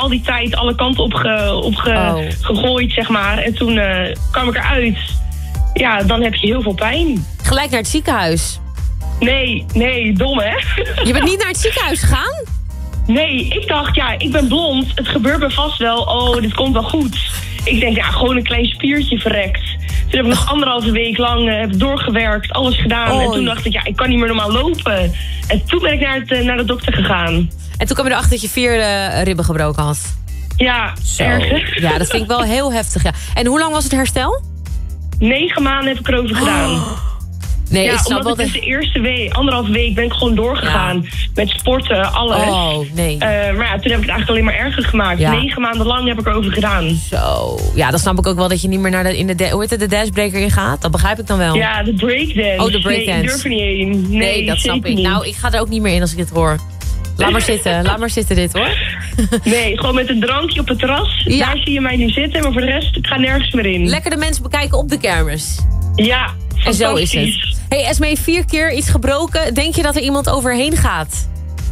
al die tijd alle kanten op gegooid, zeg maar. En toen kwam ik eruit. Ja, dan heb je heel veel pijn. Gelijk naar het ziekenhuis? Nee, dom hè? Je bent niet naar het ziekenhuis gegaan? Nee, ik dacht, ja, ik ben blond. Het gebeurt me vast wel. Oh, dit komt wel goed. Ik denk, ja, gewoon een klein spiertje verrekt. Toen heb ik nog 1,5 week lang doorgewerkt, alles gedaan. Oh. En toen dacht ik, ja, ik kan niet meer normaal lopen. En toen ben ik naar de dokter gegaan. En toen kwam je erachter dat je 4 ribben gebroken had? Ja, Zo. erg hè? Ja, dat vind ik wel heel heftig, ja. En hoe lang was het herstel? 9 maanden heb ik erover gedaan. Nee, Ja, ik snap omdat wel het de eerste week, 1,5 week ben ik gewoon doorgegaan. Met sporten, alles. Oh, nee. Maar ja, toen heb ik het eigenlijk alleen maar erger gemaakt. Ja. 9 maanden lang heb ik erover gedaan. Zo. Ja, dan snap ik ook wel dat je niet meer naar hoe heet het, de dancebreaker in gaat. Dat begrijp ik dan wel. Ja, de breakdance. Oh, de breakdance. Nee, ik durf er niet heen. Nee, dat snap zeker ik. niet. Nou, ik ga er ook niet meer in als ik dit hoor. Laat maar zitten. Laat maar zitten dit, hoor. Nee, gewoon met een drankje op het terras. Ja. Daar zie je mij nu zitten. Maar voor de rest, ik ga nergens meer in. Lekker de mensen bekijken op de kermis. Ja, En zo is het. fantastisch. Hey, Esmee, 4 keer iets gebroken. Denk je dat er iemand overheen gaat?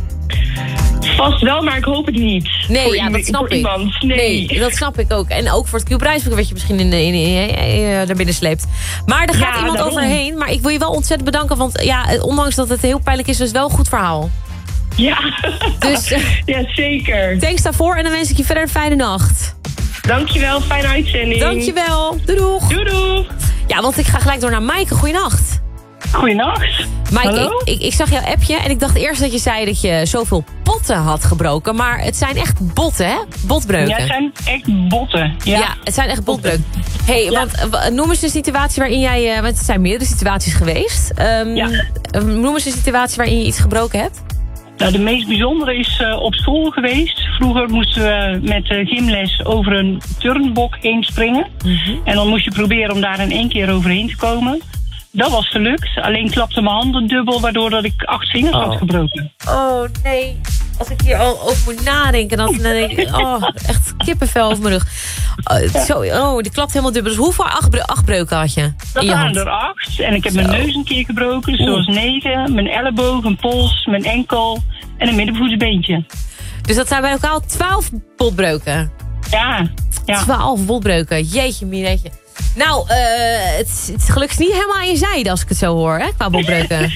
Vast wel, maar ik hoop het niet. Nee, Voor ja, dat snap voor ik. Iemand. Nee. dat snap ik ook. En ook voor het Q-prijsboek wat je misschien naar binnen sleept. Maar er gaat Ja, iemand daarom. overheen. Maar ik wil je wel ontzettend bedanken. Want ja, ondanks dat het heel pijnlijk is, is het wel een goed verhaal. Ja, Dus ja, zeker. thanks daarvoor. En dan wens ik je verder een fijne nacht. Dankjewel, fijne uitzending. Dankjewel. Doei doeg. Doei doei. Ja, want ik ga gelijk door naar Maaike. Goeienacht. Goeienacht. Maaike, Hallo? ik zag jouw appje en ik dacht eerst dat je zei dat je zoveel potten had gebroken. Maar het zijn echt botten, hè? Botbreuken. Ja, het zijn echt botten. Ja. Het zijn echt botbreuken. Hey, Ja. want noem eens een situatie waarin jij... want het zijn meerdere situaties geweest. Noem eens een situatie waarin je iets gebroken hebt. Nou, de meest bijzondere is op school geweest. Vroeger moesten we met gymles over een turnbok heen springen. En dan moest je proberen om daar in 1 keer overheen te komen. Dat was gelukt. Alleen klapte mijn handen dubbel, waardoor dat ik 8 vingers had gebroken. Oh, nee. Als ik hier al over moet nadenken, dan denk ik... Oh, echt kippenvel over mijn rug. Die klapt helemaal dubbel. Dus hoeveel achtbreuken had je Dat in je hand? waren er 8. En ik heb mijn neus een keer gebroken, zoals 9. Mijn elleboog, een pols, mijn enkel en een middenvoetsbeentje. Dus dat zijn bij elkaar 12 botbreuken. Ja. 12 botbreuken. Jeetje, mineetje. Nou, het is gelukkig niet helemaal aan je zijde als ik het zo hoor, hè, qua botbreuken.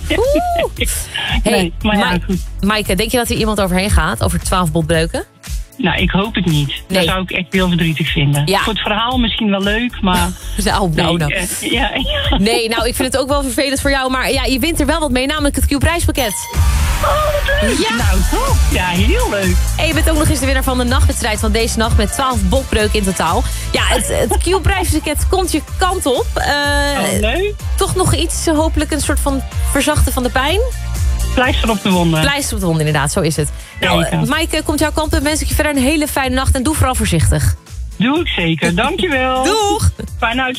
Hey, Nee, maar ja, goed. Maaike, denk je dat er iemand overheen gaat over 12 botbreuken? Nou, ik hoop het niet. Nee. Dat zou ik echt heel verdrietig vinden. Ja. Voor het verhaal misschien wel leuk, maar... Nou. Ja. Nee, nou, ik vind het ook wel vervelend voor jou. Maar ja, je wint er wel wat mee, namelijk het Q-prijspakket. Ja. Nou, top. Ja, heel leuk. En je bent ook nog eens de winnaar van de nachtwedstrijd van deze nacht met 12 botbreuken in totaal. Ja, het Q-prijspakket komt je kant op. Leuk. Toch nog iets, hopelijk een soort van verzachten van de pijn. Pleister op de wonden. Pleister op de wond, inderdaad, zo is het. Nou, Zeker. Maaike, komt jouw kant op. Wens ik je verder een hele fijne nacht en doe vooral voorzichtig. Doe ik zeker. Dankjewel. Doeg! Fijne